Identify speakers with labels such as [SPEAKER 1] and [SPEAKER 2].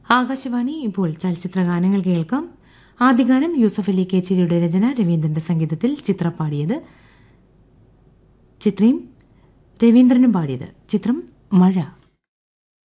[SPEAKER 1] ആകാശവാണി ഇപ്പോൾ ചലച്ചിത്ര ഗാനങ്ങൾ കേൾക്കാം. ആദ്യഗാനം യൂസഫ് അലി കേച്ചേരിയുടെ രചന, രവീന്ദ്രന്റെ സംഗീതത്തിൽ ചിത്ര പാടിയത്. ചിത്രയും രവീന്ദ്രനും പാടിയത്. ചിത്രം മഴ.